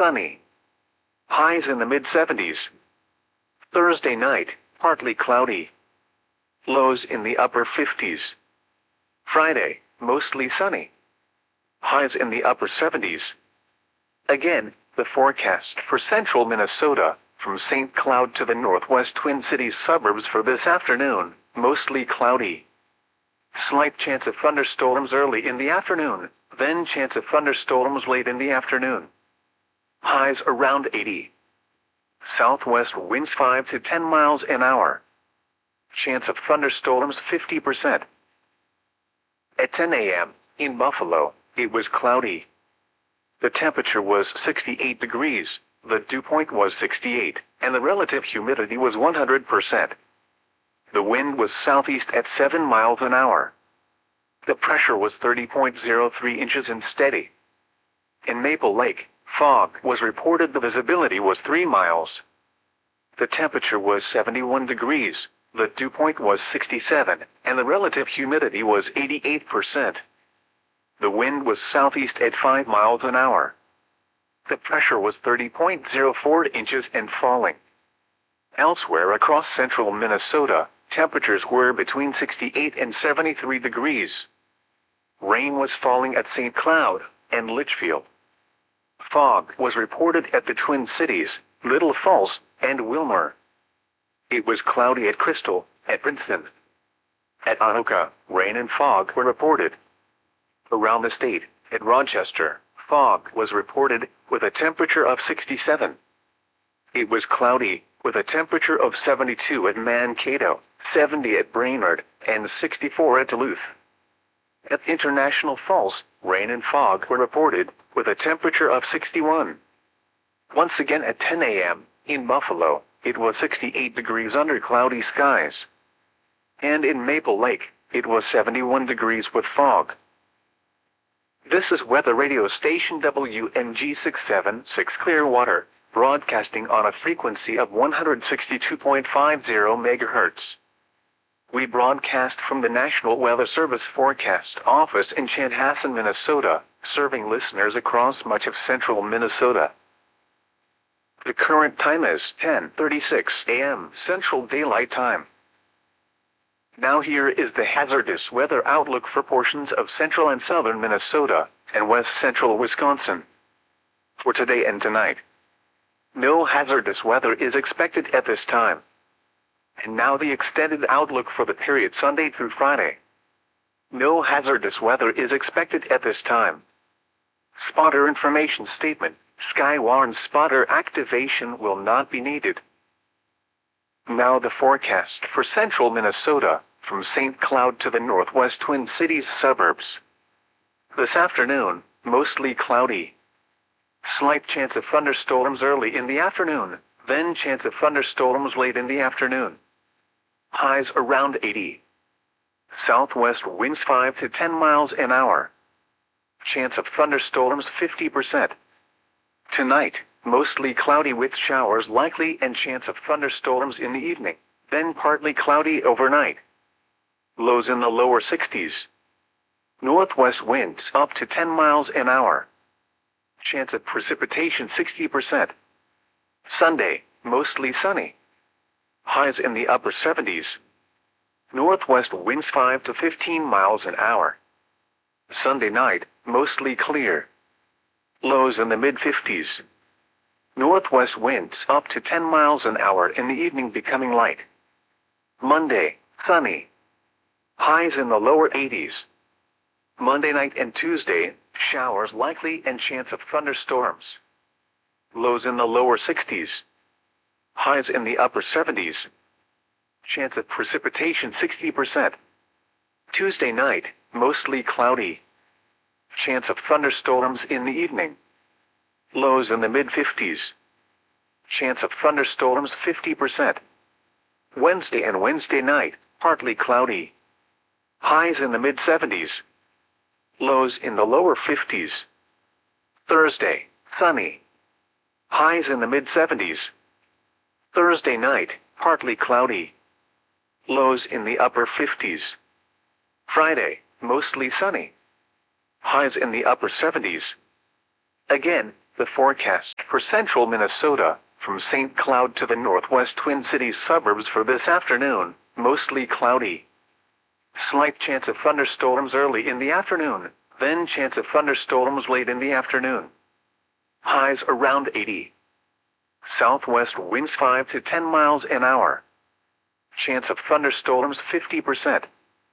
sunny. Highs in the mid-70s. Thursday night, partly cloudy. Lows in the upper 50s. Friday, mostly sunny. Highs in the upper 70s. Again, the forecast for central Minnesota, from St. Cloud to the northwest Twin Cities suburbs for this afternoon, mostly cloudy. Slight chance of thunderstorms early in the afternoon, then chance of thunderstorms late in the afternoon. Highs around 80. Southwest winds 5 to 10 miles an hour. Chance of thunderstorms 50%. At 10 a.m., in Buffalo, it was cloudy. The temperature was 68 degrees, the dew point was 68, and the relative humidity was 100%. The wind was southeast at 7 miles an hour. The pressure was 30.03 inches and steady. In Maple Lake, fog was reported. The visibility was 3 miles. The temperature was 71 degrees, the dew point was 67, and the relative humidity was 88%. The wind was southeast at 5 miles an hour. The pressure was 30.04 inches and falling. Elsewhere across central Minnesota, temperatures were between 68 and 73 degrees. Rain was falling at St. Cloud and Litchfield. Fog was reported at the Twin Cities, Little Falls, and Wilmer. It was cloudy at Crystal, at Princeton. At Anoka, rain and fog were reported. Around the state, at Rochester, fog was reported, with a temperature of 67. It was cloudy, with a temperature of 72 at Mankato, 70 at Brainerd, and 64 at Duluth. At International Falls, rain and fog were reported, with a temperature of 61. Once again at 10 a.m., in Buffalo, it was 68 degrees under cloudy skies. And in Maple Lake, it was 71 degrees with fog. This is weather radio station WMG 676 Clearwater, broadcasting on a frequency of 162.50 MHz. We broadcast from the National Weather Service Forecast Office in Chanhassen, Minnesota, serving listeners across much of central Minnesota. The current time is 10:36 a.m. Central Daylight Time. Now here is the hazardous weather outlook for portions of central and southern Minnesota and west central Wisconsin. For today and tonight, no hazardous weather is expected at this time. And now the extended outlook for the period Sunday through Friday. No hazardous weather is expected at this time. Spotter information statement: Skywarn spotter activation will not be needed. Now the forecast for central Minnesota, from St. Cloud to the northwest Twin Cities suburbs. This afternoon, mostly cloudy. Slight chance of thunderstorms early in the afternoon, then chance of thunderstorms late in the afternoon. Highs around 80. Southwest winds 5 to 10 miles an hour. Chance of thunderstorms 50%. Tonight, mostly cloudy with showers likely and chance of thunderstorms in the evening, then partly cloudy overnight. Lows in the lower 60s. Northwest winds up to 10 miles an hour. Chance of precipitation 60%. Sunday, mostly sunny. Highs in the upper 70s. Northwest winds 5 to 15 miles an hour. Sunday night, mostly clear. Lows in the mid-50s. Northwest winds up to 10 miles an hour in the evening becoming light. Monday, sunny. Highs in the lower 80s. Monday night and Tuesday, showers likely and chance of thunderstorms. Lows in the lower 60s. Highs in the upper 70s. Chance of precipitation 60%. Tuesday night, mostly cloudy. Chance of thunderstorms in the evening. Lows in the mid-50s. Chance of thunderstorms 50%. Wednesday and Wednesday night, partly cloudy. Highs in the mid-70s. Lows in the lower 50s. Thursday, sunny. Highs in the mid-70s. Thursday night, partly cloudy. Lows in the upper 50s. Friday, mostly sunny. Highs in the upper 70s. Again, The forecast for central Minnesota, from St. Cloud to the northwest Twin Cities suburbs for this afternoon, mostly cloudy. Slight chance of thunderstorms early in the afternoon, then chance of thunderstorms late in the afternoon. Highs around 80. Southwest winds 5 to 10 miles an hour. Chance of thunderstorms 50%.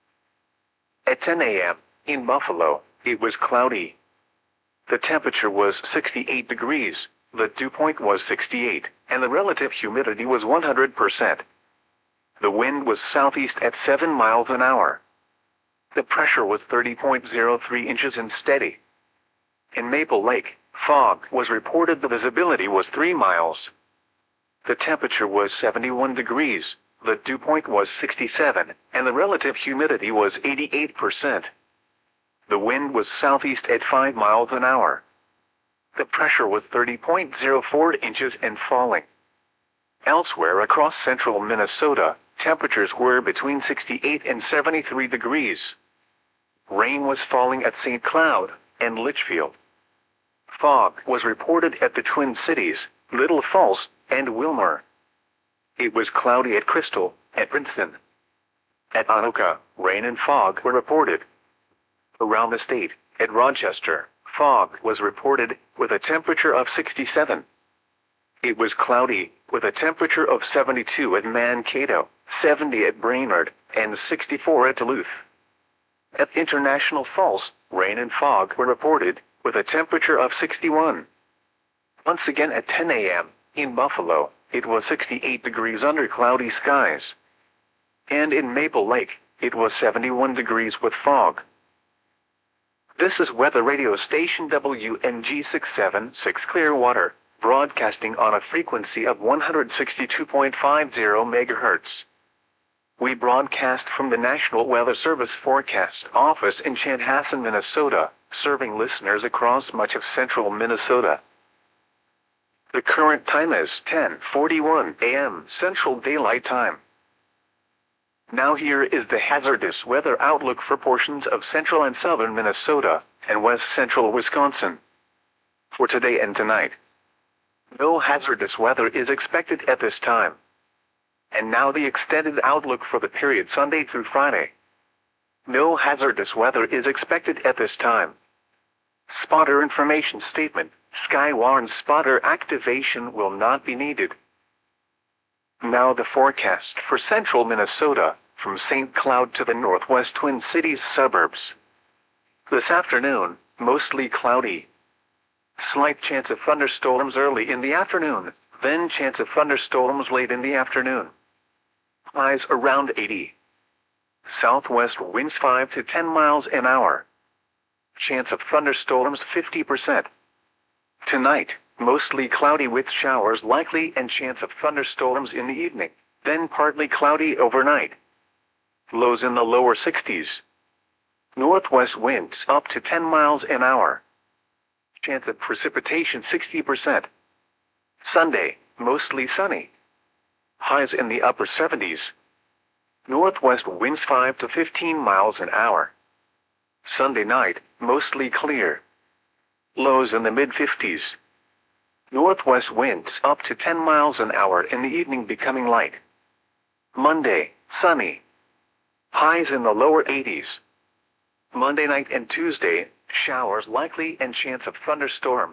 At 10 a.m., in Buffalo, it was cloudy. The temperature was 68 degrees, the dew point was 68, and the relative humidity was 100%. The wind was southeast at 7 miles an hour. The pressure was 30.03 inches and steady. In Maple Lake, fog was reported. The visibility was 3 miles. The temperature was 71 degrees, the dew point was 67, and the relative humidity was 88%. The wind was southeast at 5 miles an hour. The pressure was 30.04 inches and falling. Elsewhere across central Minnesota, temperatures were between 68 and 73 degrees. Rain was falling at St. Cloud and Litchfield. Fog was reported at the Twin Cities, Little Falls, and Wilmer. It was cloudy at Crystal, at Princeton. At Anoka, rain and fog were reported. Around the state, at Rochester, fog was reported, with a temperature of 67. It was cloudy, with a temperature of 72 at Mankato, 70 at Brainerd, and 64 at Duluth. At International Falls, rain and fog were reported, with a temperature of 61. Once again at 10 a.m., in Buffalo, it was 68 degrees under cloudy skies. And in Maple Lake, it was 71 degrees with fog. This is weather radio station WNG 676 Clearwater, broadcasting on a frequency of 162.50 MHz. We broadcast from the National Weather Service Forecast Office in Chanhassen, Minnesota, serving listeners across much of central Minnesota. The current time is 10:41 a.m. Central Daylight Time. Now here is the hazardous weather outlook for portions of central and southern Minnesota and west central Wisconsin. For today and tonight, no hazardous weather is expected at this time. And now the extended outlook for the period Sunday through Friday. No hazardous weather is expected at this time. Spotter information statement: Skywarn spotter activation will not be needed. Now the forecast for central Minnesota, from St. Cloud to the northwest Twin Cities suburbs. This afternoon, mostly cloudy. Slight chance of thunderstorms early in the afternoon, then chance of thunderstorms late in the afternoon. Highs around 80. Southwest winds 5 to 10 miles an hour. Chance of thunderstorms 50%. Tonight, mostly cloudy with showers likely and chance of thunderstorms in the evening, then partly cloudy overnight. Lows in the lower 60s. Northwest winds up to 10 miles an hour. Chance of precipitation 60%. Sunday, mostly sunny. Highs in the upper 70s. Northwest winds 5 to 15 miles an hour. Sunday night, mostly clear. Lows in the mid-50s. Northwest winds up to 10 miles an hour in the evening becoming light. Monday, sunny. Highs in the lower 80s. Monday night and Tuesday, showers likely and chance of thunderstorms.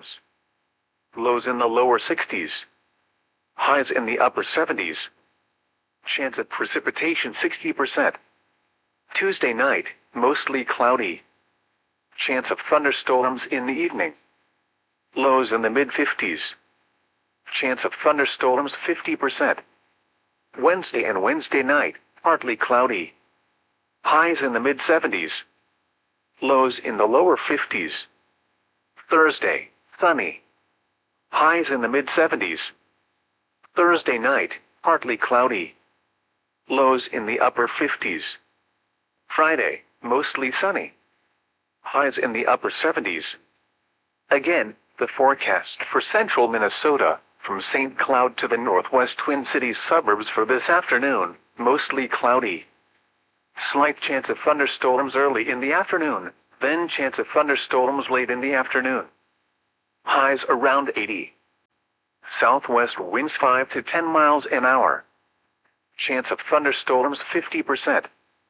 Lows in the lower 60s. Highs in the upper 70s. Chance of precipitation 60%. Tuesday night, mostly cloudy. Chance of thunderstorms in the evening. Lows in the mid-50s. Chance of thunderstorms 50%. Wednesday and Wednesday night, partly cloudy. Highs in the mid-70s. Lows in the lower 50s. Thursday, sunny. Highs in the mid-70s. Thursday night, partly cloudy. Lows in the upper 50s. Friday, mostly sunny. Highs in the upper 70s. Again, the forecast for central Minnesota, from St. Cloud to the northwest Twin Cities suburbs for this afternoon, mostly cloudy. Slight chance of thunderstorms early in the afternoon, then chance of thunderstorms late in the afternoon. Highs around 80. Southwest winds 5 to 10 miles an hour. Chance of thunderstorms 50%.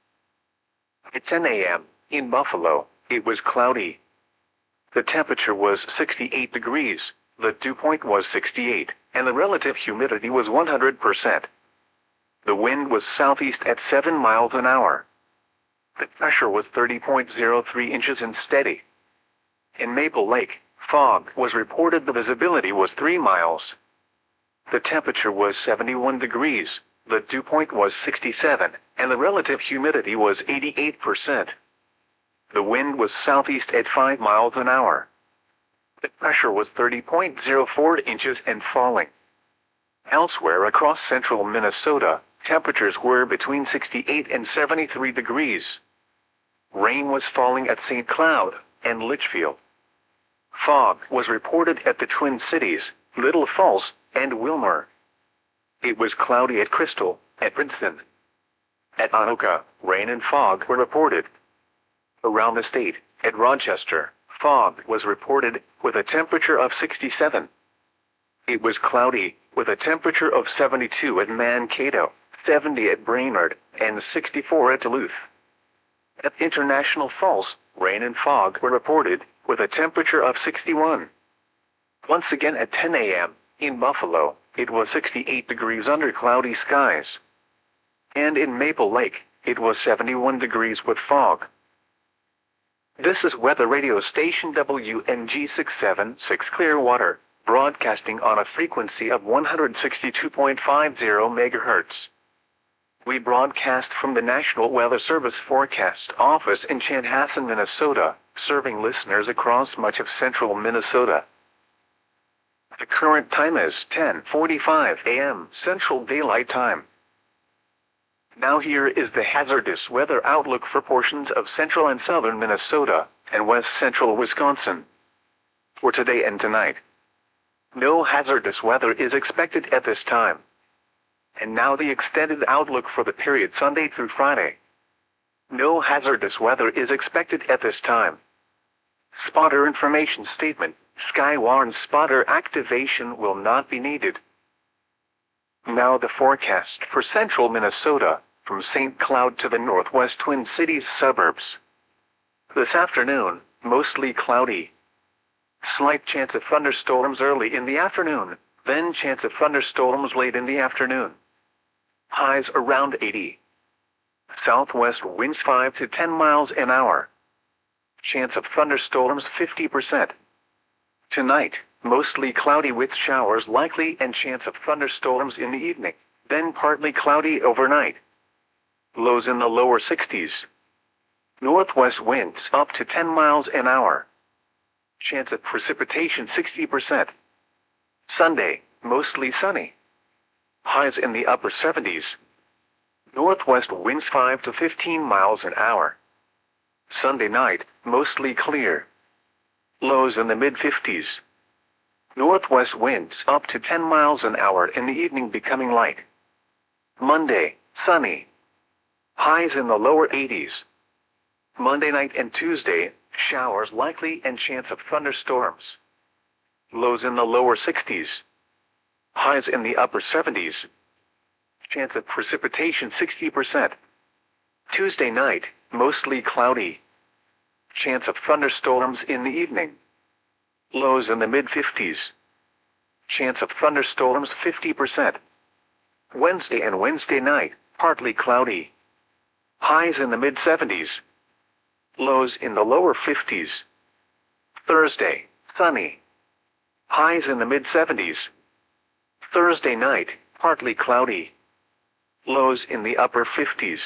At 10 a.m., in Buffalo, it was cloudy. The temperature was 68 degrees, the dew point was 68, and the relative humidity was 100%. The wind was southeast at 7 miles an hour. The pressure was 30.03 inches and steady. In Maple Lake, fog was reported. The visibility was 3 miles. The temperature was 71 degrees, the dew point was 67, and the relative humidity was 88%. The wind was southeast at 5 miles an hour. The pressure was 30.04 inches and falling. Elsewhere across central Minnesota, temperatures were between 68 and 73 degrees. Rain was falling at St. Cloud and Litchfield. Fog was reported at the Twin Cities, Little Falls, and Wilmer. It was cloudy at Crystal, at Princeton. At Anoka, rain and fog were reported. Around the state, at Rochester, fog was reported, with a temperature of 67. It was cloudy, with a temperature of 72 at Mankato, 70 at Brainerd, and 64 at Duluth. At International Falls, rain and fog were reported, with a temperature of 61. Once again at 10 a.m., in Buffalo, it was 68 degrees under cloudy skies. And in Maple Lake, it was 71 degrees with fog. This is weather radio station WNG 676 Clearwater, broadcasting on a frequency of 162.50 MHz. We broadcast from the National Weather Service Forecast Office in Chanhassen, Minnesota, serving listeners across much of central Minnesota. The current time is 10:45 a.m. Central Daylight Time. Now here is the hazardous weather outlook for portions of central and southern Minnesota and west central Wisconsin. For today and tonight, no hazardous weather is expected at this time. And now the extended outlook for the period Sunday through Friday. No hazardous weather is expected at this time. Spotter information statement: Skywarn spotter activation will not be needed. Now the forecast for central Minnesota, from St. Cloud to the northwest Twin Cities suburbs. This afternoon, mostly cloudy. Slight chance of thunderstorms early in the afternoon, then chance of thunderstorms late in the afternoon. Highs around 80. Southwest winds 5 to 10 miles an hour. Chance of thunderstorms 50%. Tonight, mostly cloudy with showers likely and chance of thunderstorms in the evening, then partly cloudy overnight. Lows in the lower 60s. Northwest winds up to 10 miles an hour. Chance of precipitation 60%. Sunday, mostly sunny. Highs in the upper 70s. Northwest winds 5 to 15 miles an hour. Sunday night, mostly clear. Lows in the mid-50s. Northwest winds up to 10 miles an hour in the evening becoming light. Monday, sunny. Highs in the lower 80s. Monday night and Tuesday, showers likely and chance of thunderstorms. Lows in the lower 60s. Highs in the upper 70s. Chance of precipitation 60%. Tuesday night, mostly cloudy. Chance of thunderstorms in the evening. Lows in the mid-50s. Chance of thunderstorms 50%. Wednesday and Wednesday night, partly cloudy. Highs in the mid-70s. Lows in the lower 50s. Thursday, sunny. Highs in the mid-70s. Thursday night, partly cloudy. Lows in the upper 50s.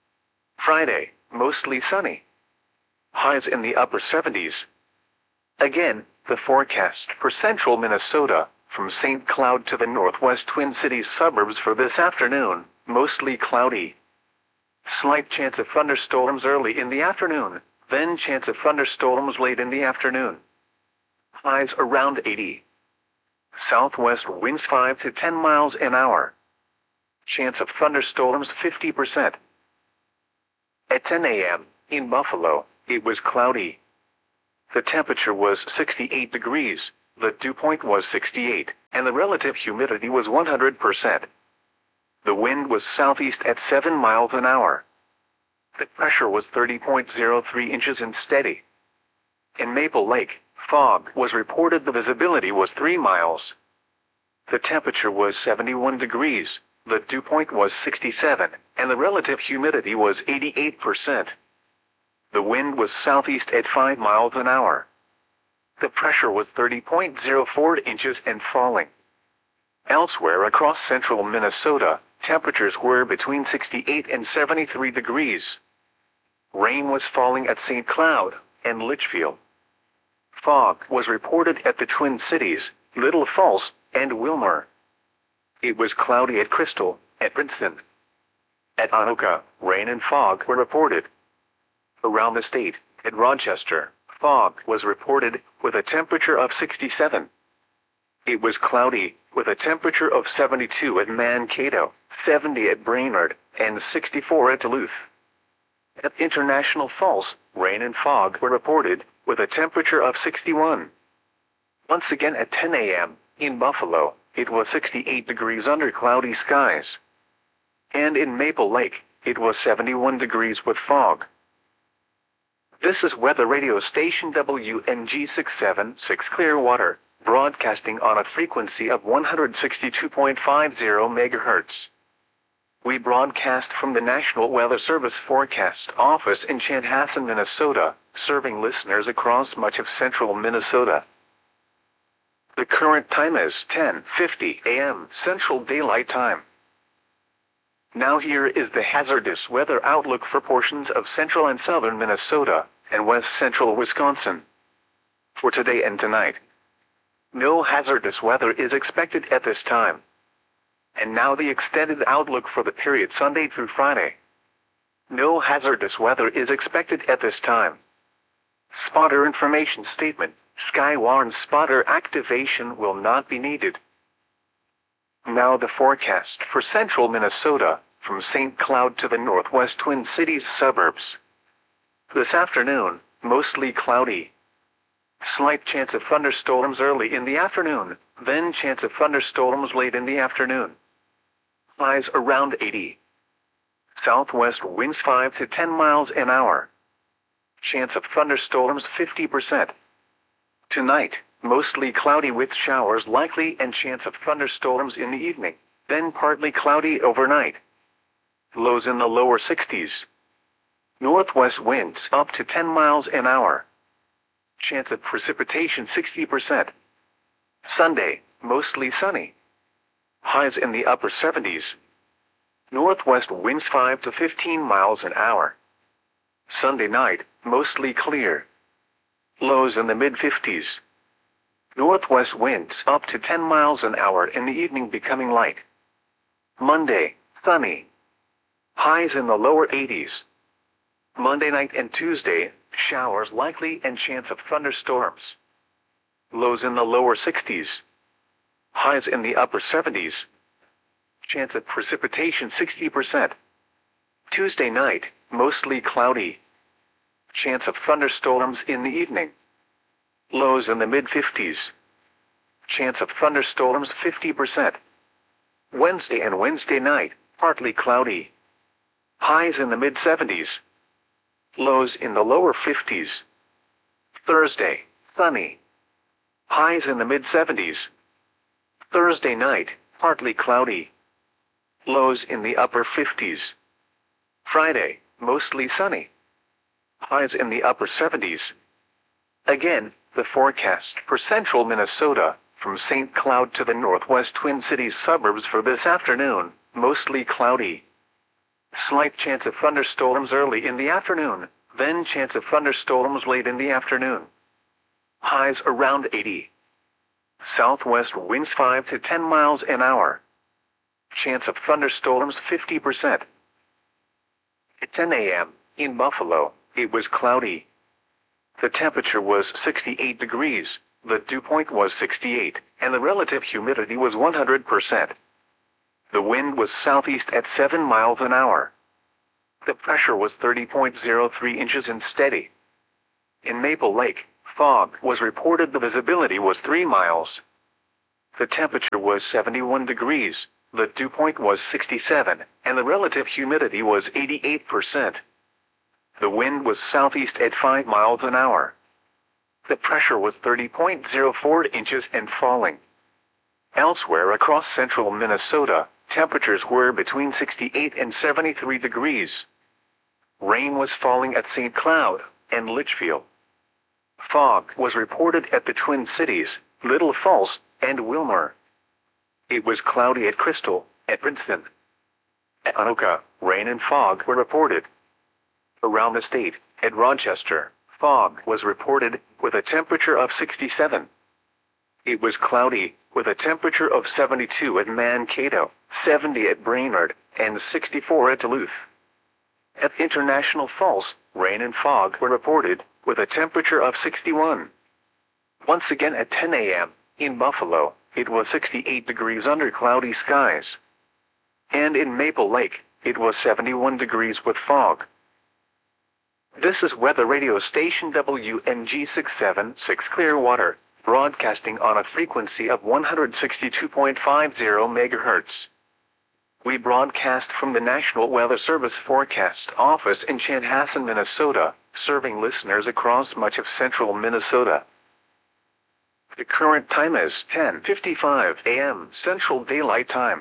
Friday, mostly sunny. Highs in the upper 70s. Again, the forecast for central Minnesota, from St. Cloud to the northwest Twin Cities suburbs for this afternoon, mostly cloudy. Slight chance of thunderstorms early in the afternoon, then chance of thunderstorms late in the afternoon. Highs around 80. Southwest winds 5 to 10 miles an hour. Chance of thunderstorms 50%. At 10 a.m., in Buffalo, it was cloudy. The temperature was 68 degrees, The dew point was 68, and the relative humidity was 100%. The wind was southeast at 7 miles an hour. The pressure was 30.03 inches and steady. In Maple Lake, fog was reported. The visibility was 3 miles. The temperature was 71 degrees, the dew point was 67, and the relative humidity was 88%. The wind was southeast at 5 miles an hour. The pressure was 30.04 inches and falling. Elsewhere across central Minnesota, temperatures were between 68 and 73 degrees. Rain was falling at St. Cloud and Litchfield. Fog was reported at the Twin Cities, Little Falls, and Wilmer. It was cloudy at Crystal, at Princeton. At Anoka, rain and fog were reported. Around the state, at Rochester, fog was reported, with a temperature of 67. It was cloudy, with a temperature of 72 at Mankato, 70 at Brainerd, and 64 at Duluth. At International Falls, rain and fog were reported, with a temperature of 61. Once again at 10 a.m., in Buffalo, it was 68 degrees under cloudy skies. And in Maple Lake, it was 71 degrees with fog. This is weather radio station WNG 676 Clearwater, broadcasting on a frequency of 162.50 MHz. We broadcast from the National Weather Service Forecast Office in Chanhassen, Minnesota, serving listeners across much of central Minnesota. The current time is 10:50 a.m. Central Daylight Time. Now here is the hazardous weather outlook for portions of central and southern Minnesota and west central Wisconsin. For today and tonight, no hazardous weather is expected at this time. And now the extended outlook for the period Sunday through Friday. No hazardous weather is expected at this time. Spotter information statement. Skywarn spotter activation will not be needed. Now the forecast for central Minnesota, from St. Cloud to the northwest Twin Cities suburbs. This afternoon, mostly cloudy. Slight chance of thunderstorms early in the afternoon, then chance of thunderstorms late in the afternoon. Highs around 80. Southwest winds 5 to 10 miles an hour. Chance of thunderstorms 50%. Tonight, mostly cloudy with showers likely and chance of thunderstorms in the evening, then partly cloudy overnight. Lows in the lower 60s. Northwest winds up to 10 miles an hour. Chance of precipitation 60%. Sunday, mostly sunny. Highs in the upper 70s. Northwest winds 5 to 15 miles an hour. Sunday night, mostly clear. Lows in the mid-50s. Northwest winds up to 10 miles an hour in the evening becoming light. Monday, sunny. Highs in the lower 80s. Monday night and Tuesday, showers likely and chance of thunderstorms. Lows in the lower 60s. Highs in the upper 70s. Chance of precipitation 60%. Tuesday night, mostly cloudy. Chance of thunderstorms in the evening. Lows in the mid-50s. Chance of thunderstorms 50%. Wednesday and Wednesday night, partly cloudy. Highs in the mid-70s. Lows in the lower 50s. Thursday, sunny. Highs in the mid-70s. Thursday night, partly cloudy. Lows in the upper 50s. Friday, mostly sunny. Highs in the upper 70s. Again, the forecast for central Minnesota, from St. Cloud to the northwest Twin Cities suburbs for this afternoon, mostly cloudy. Slight chance of thunderstorms early in the afternoon, then chance of thunderstorms late in the afternoon. Highs around 80. Southwest winds 5 to 10 miles an hour. Chance of thunderstorms 50%. At 10 a.m., in Buffalo, it was cloudy. The temperature was 68 degrees, the dew point was 68, and the relative humidity was 100%. The wind was southeast at 7 miles an hour. The pressure was 30.03 inches and steady. In Maple Lake, Fog was reported. The visibility was 3 miles. The temperature was 71 degrees, the dew point was 67, and the relative humidity was 88%. The wind was southeast at 5 miles an hour. The pressure was 30.04 inches and falling. Elsewhere across central Minnesota, temperatures were between 68 and 73 degrees. Rain was falling at St. Cloud and Litchfield. Fog was reported at the Twin Cities, Little Falls, and Wilmer. It was cloudy at Crystal, at Princeton. At Anoka, rain and fog were reported. Around the state, at Rochester, fog was reported, with a temperature of 67. It was cloudy, with a temperature of 72 at Mankato, 70 at Brainerd, and 64 at Duluth. At International Falls, rain and fog were reported, with a temperature of 61. Once again at 10 a.m., in Buffalo, it was 68 degrees under cloudy skies. And in Maple Lake, it was 71 degrees with fog. This is weather radio station WNG 676 Clearwater, broadcasting on a frequency of 162.50 MHz. We broadcast from the National Weather Service Forecast Office in Chanhassen, Minnesota, serving listeners across much of central Minnesota. The current time is 10:55 a.m. Central Daylight Time.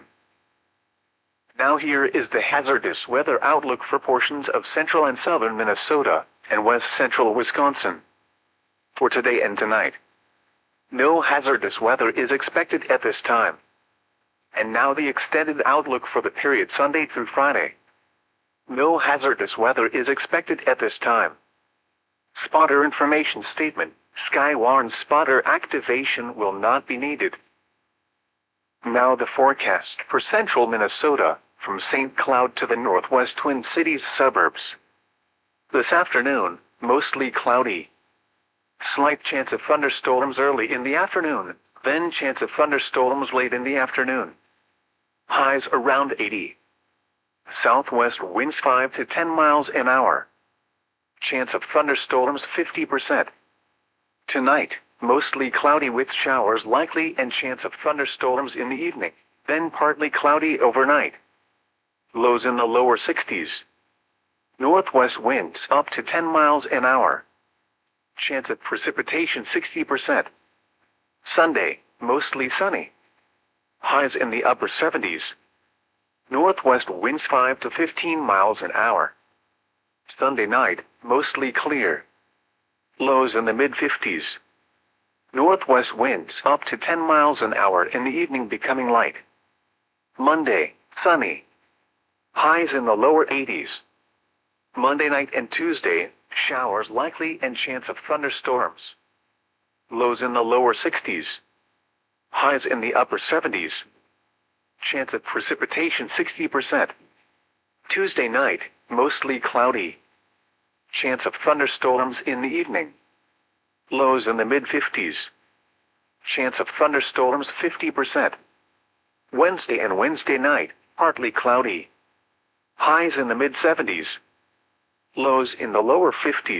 Now here is the hazardous weather outlook for portions of central and southern Minnesota and west central Wisconsin. For today and tonight, no hazardous weather is expected at this time. And now the extended outlook for the period Sunday through Friday. No hazardous weather is expected at this time. Spotter information statement. Skywarn spotter activation will not be needed. Now the forecast for central Minnesota, from St. Cloud to the northwest Twin Cities suburbs. This afternoon, mostly cloudy. Slight chance of thunderstorms early in the afternoon, then chance of thunderstorms late in the afternoon. Highs around 80. Southwest winds 5 to 10 miles an hour. Chance of thunderstorms 50%. Tonight, mostly cloudy with showers likely and chance of thunderstorms in the evening, then partly cloudy overnight. Lows in the lower 60s. Northwest winds up to 10 miles an hour. Chance of precipitation 60%. Sunday, mostly sunny. Highs in the upper 70s. Northwest winds 5 to 15 miles an hour. Sunday night, mostly clear. Lows in the mid-50s. Northwest winds up to 10 miles an hour in the evening becoming light. Monday, sunny. Highs in the lower 80s. Monday night and Tuesday, showers likely and chance of thunderstorms. Lows in the lower 60s. Highs in the upper 70s. Chance of precipitation 60%. Tuesday night, mostly cloudy. Chance of thunderstorms in the evening. Lows in the mid-50s. Chance of thunderstorms 50%. Wednesday and Wednesday night, partly cloudy. Highs in the mid-70s. Lows in the lower 50s.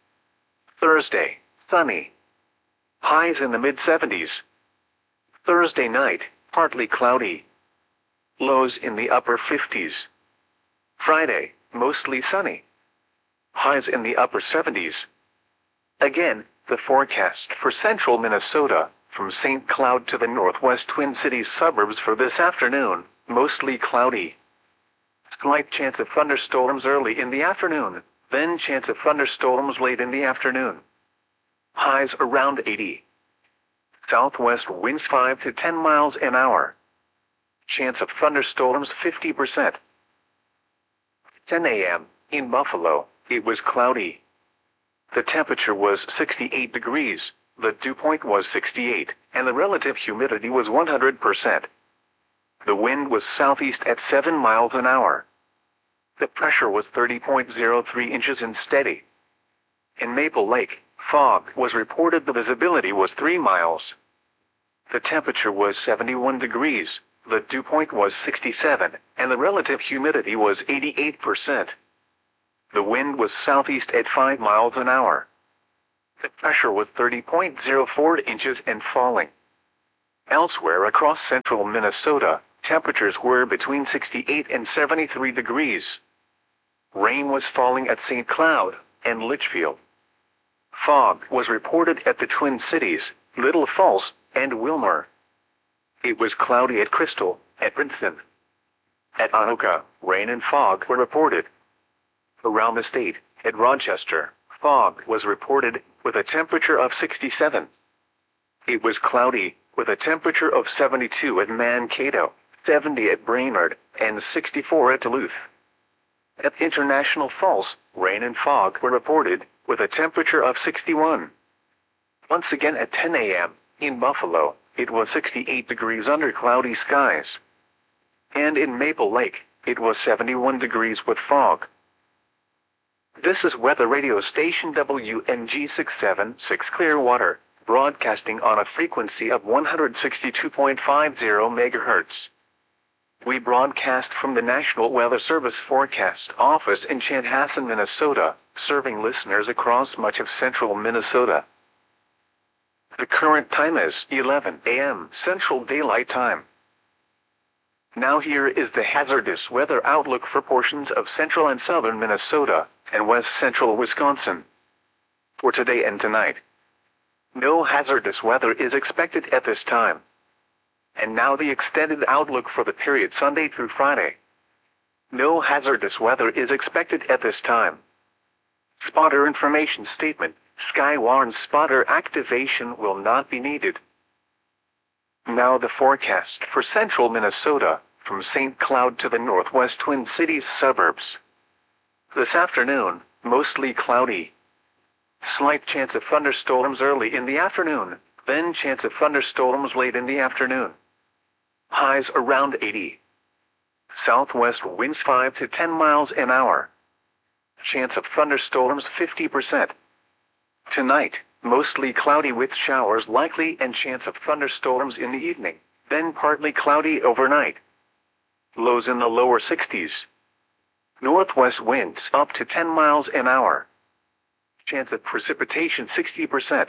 Thursday, sunny. Highs in the mid-70s. Thursday night, partly cloudy. Lows in the upper 50s. Friday, mostly sunny. Highs in the upper 70s. Again, the forecast for central Minnesota, from St. Cloud to the northwest Twin Cities suburbs for this afternoon, mostly cloudy. Slight chance of thunderstorms early in the afternoon, then chance of thunderstorms late in the afternoon. Highs around 80. Southwest winds 5 to 10 miles an hour. Chance of thunderstorms 50%. 10 a.m. in Buffalo, it was cloudy. The temperature was 68 degrees, the dew point was 68, and the relative humidity was 100%. The wind was southeast at 7 miles an hour. The pressure was 30.03 inches and steady. In Maple Lake, fog was reported. The visibility was 3 miles. The temperature was 71 degrees, the dew point was 67, and the relative humidity was 88%. The wind was southeast at 5 miles an hour. The pressure was 30.04 inches and falling. Elsewhere across central Minnesota, temperatures were between 68 and 73 degrees. Rain was falling at St. Cloud and Litchfield. Fog was reported at the Twin Cities, Little Falls, and Wilmer. It was cloudy at Crystal, at Princeton. At Anoka, rain and fog were reported. Around the state, at Rochester, fog was reported with a temperature of 67. It was cloudy with a temperature of 72 at Mankato, 70 at Brainerd, and 64 at Duluth. At International Falls, rain and fog were reported with a temperature of 61. Once again at 10 a.m., in Buffalo, it was 68 degrees under cloudy skies. And in Maple Lake, it was 71 degrees with fog. This is weather radio station WNG 676 Clearwater, broadcasting on a frequency of 162.50 MHz. We broadcast from the National Weather Service Forecast Office in Chanhassen, Minnesota, serving listeners across much of central Minnesota. The current time is 11 a.m. Central Daylight Time. Now here is the hazardous weather outlook for portions of central and southern Minnesota and west central Wisconsin. For today and tonight, no hazardous weather is expected at this time. And now the extended outlook for the period Sunday through Friday. No hazardous weather is expected at this time. Spotter information statement: Skywarn spotter activation will not be needed. Now the forecast for central Minnesota, from St. Cloud to the northwest Twin Cities suburbs. This afternoon, mostly cloudy. Slight chance of thunderstorms early in the afternoon, then chance of thunderstorms late in the afternoon. Highs around 80. Southwest winds 5 to 10 miles an hour. Chance of thunderstorms 50%. Tonight, mostly cloudy with showers likely and chance of thunderstorms in the evening, then partly cloudy overnight. Lows in the lower 60s. Northwest winds up to 10 miles an hour. Chance of precipitation 60%.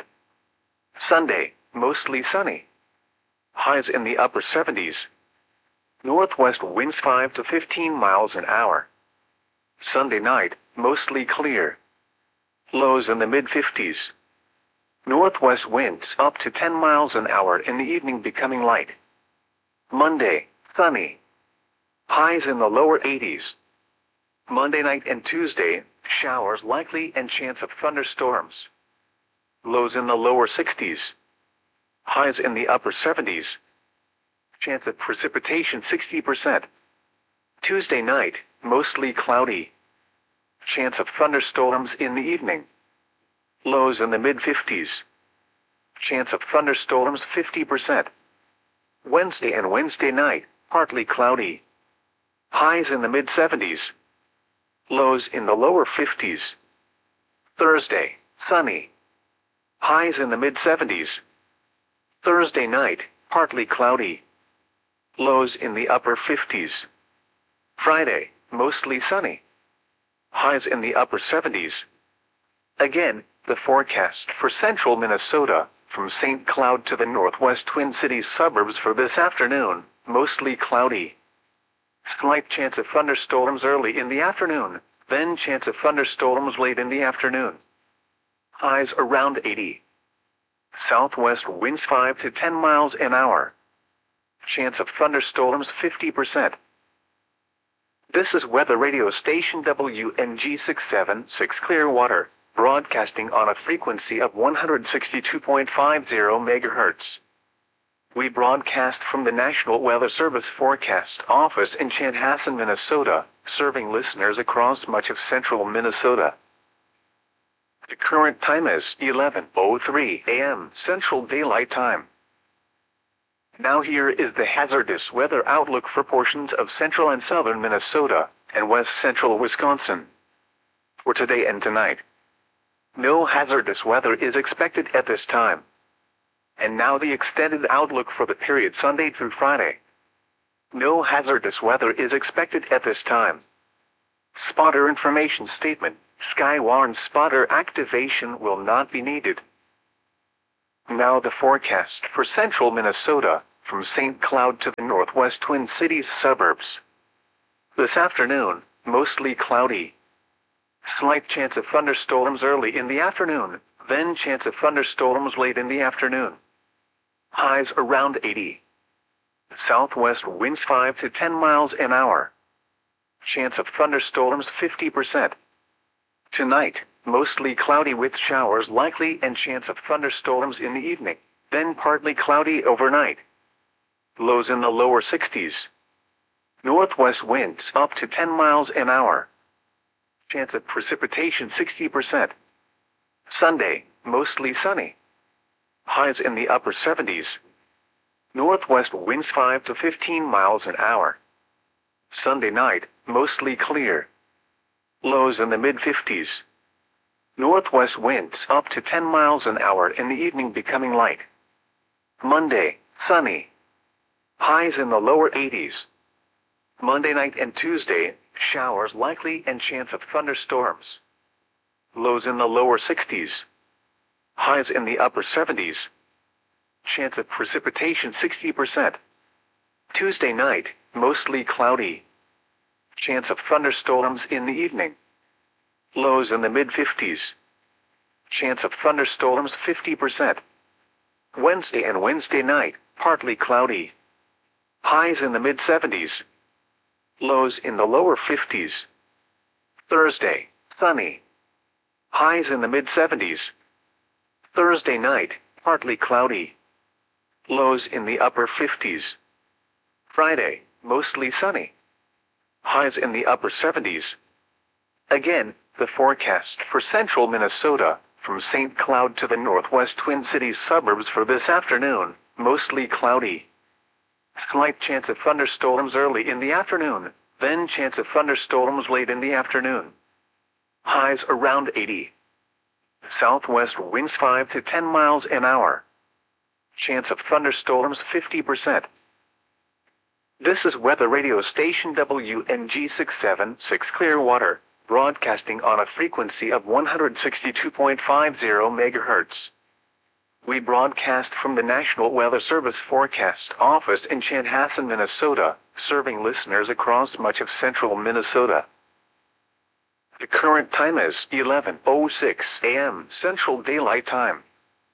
Sunday, mostly sunny. Highs in the upper 70s. Northwest winds 5 to 15 miles an hour. Sunday night, mostly clear. Lows in the mid-50s. Northwest winds up to 10 miles an hour in the evening becoming light. Monday, sunny. Highs in the lower 80s. Monday night and Tuesday, showers likely and chance of thunderstorms. Lows in the lower 60s. Highs in the upper 70s. Chance of precipitation 60%. Tuesday night, mostly cloudy. Chance of thunderstorms in the evening. Lows in the mid-50s. Chance of thunderstorms 50%. Wednesday and Wednesday night, partly cloudy. Highs in the mid-70s. Lows in the lower 50s. Thursday, sunny. Highs in the mid-70s. Thursday night, partly cloudy. Lows in the upper 50s. Friday, mostly sunny. Highs in the upper 70s. Again, the forecast for central Minnesota, from St. Cloud to the northwest Twin Cities suburbs for this afternoon, mostly cloudy. Slight chance of thunderstorms early in the afternoon, then chance of thunderstorms late in the afternoon. Highs around 80. Southwest winds 5 to 10 miles an hour. Chance of thunderstorms 50%. This is weather radio station WNG 676 Clearwater, broadcasting on a frequency of 162.50 MHz. We broadcast from the National Weather Service Forecast Office in Chanhassen, Minnesota, serving listeners across much of central Minnesota. The current time is 11:03 a.m. Central Daylight Time. Now here is the hazardous weather outlook for portions of central and southern Minnesota and west central Wisconsin. For today and tonight, no hazardous weather is expected at this time. And now the extended outlook for the period Sunday through Friday. No hazardous weather is expected at this time. Spotter information statement: Skywarn spotter activation will not be needed. Now the forecast for central Minnesota, from St. Cloud to the northwest Twin Cities suburbs. This afternoon, mostly cloudy. Slight chance of thunderstorms early in the afternoon, then chance of thunderstorms late in the afternoon. Highs around 80. Southwest winds 5 to 10 miles an hour. Chance of thunderstorms 50%. Tonight, mostly cloudy with showers likely and chance of thunderstorms in the evening, then partly cloudy overnight. Lows in the lower 60s. Northwest winds up to 10 miles an hour. Chance of precipitation 60%. Sunday, mostly sunny. Highs in the upper 70s. Northwest winds 5 to 15 miles an hour. Sunday night, mostly clear. Lows in the mid-50s. Northwest winds up to 10 miles an hour in the evening becoming light. Monday, sunny. Highs in the lower 80s. Monday night and Tuesday, showers likely and chance of thunderstorms. Lows in the lower 60s. Highs in the upper 70s. Chance of precipitation 60%. Tuesday night, mostly cloudy. Chance of thunderstorms in the evening. Lows in the mid-50s. Chance of thunderstorms 50%. Wednesday and Wednesday night, partly cloudy. Highs in the mid-70s. Lows in the lower 50s. Thursday, sunny. Highs in the mid-70s. Thursday night, partly cloudy. Lows in the upper 50s. Friday, mostly sunny. Highs in the upper 70s. Again, the forecast for central Minnesota, from St. Cloud to the northwest Twin Cities suburbs for this afternoon, mostly cloudy. Slight chance of thunderstorms early in the afternoon, then chance of thunderstorms late in the afternoon. Highs around 80. Southwest winds 5 to 10 miles an hour. Chance of thunderstorms 50%. This is weather radio station WNG 676 Clearwater, broadcasting on a frequency of 162.50 MHz. We broadcast from the National Weather Service Forecast Office in Chanhassen, Minnesota, serving listeners across much of central Minnesota. The current time is 11:06 a.m. Central Daylight Time.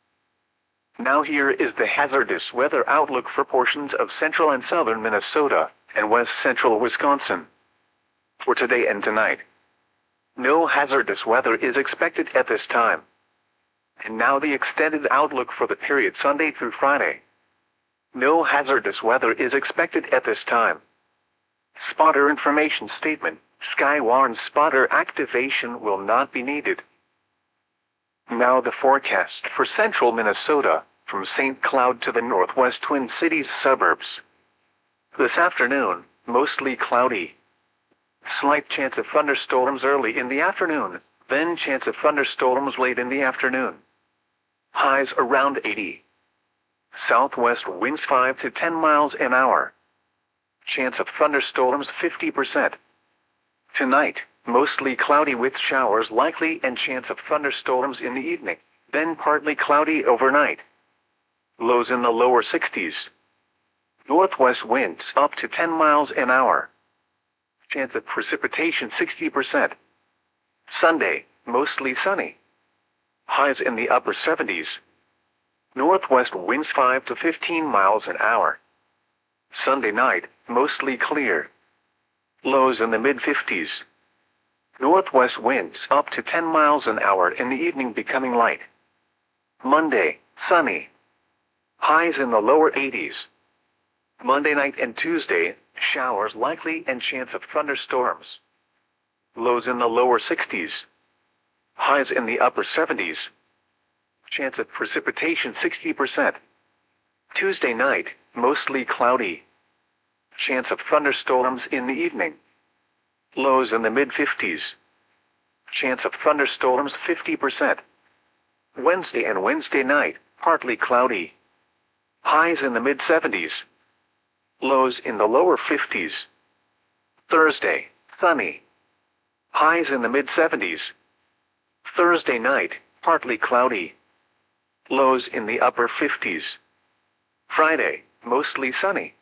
Now here is the hazardous weather outlook for portions of central and southern Minnesota and west central Wisconsin. For today and tonight, no hazardous weather is expected at this time. And now the extended outlook for the period Sunday through Friday. No hazardous weather is expected at this time. Spotter information statement: Skywarn spotter activation will not be needed. Now the forecast for central Minnesota, from St. Cloud to the northwest Twin Cities suburbs. This afternoon, mostly cloudy. Slight chance of thunderstorms early in the afternoon, then chance of thunderstorms late in the afternoon. Highs around 80. Southwest winds 5 to 10 miles an hour. Chance of thunderstorms 50%. Tonight, mostly cloudy with showers likely and chance of thunderstorms in the evening, then partly cloudy overnight. Lows in the lower 60s. Northwest winds up to 10 miles an hour. Chance of precipitation 60%. Sunday, mostly sunny. Highs in the upper 70s. Northwest winds 5 to 15 miles an hour. Sunday night, mostly clear. Lows in the mid-50s. Northwest winds up to 10 miles an hour in the evening becoming light. Monday, sunny. Highs in the lower 80s. Monday night and Tuesday, showers likely and chance of thunderstorms. Lows in the lower 60s. Highs in the upper 70s. Chance of precipitation 60%. Tuesday night, mostly cloudy. Chance of thunderstorms in the evening. Lows in the mid-50s. Chance of thunderstorms 50%. Wednesday and Wednesday night, partly cloudy. Highs in the mid-70s. Lows in the lower 50s. Thursday, sunny. Highs in the mid-70s. Thursday night, partly cloudy. Lows in the upper 50s. Friday, mostly sunny.